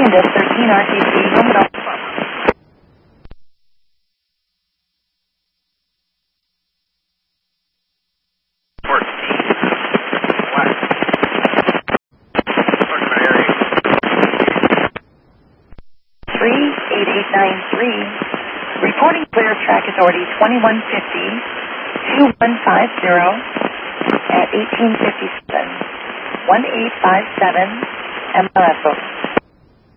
This 13 RTC, home and Alpha. Reporting clear track authority 2150, 2150 at 1857, 1857 MLS.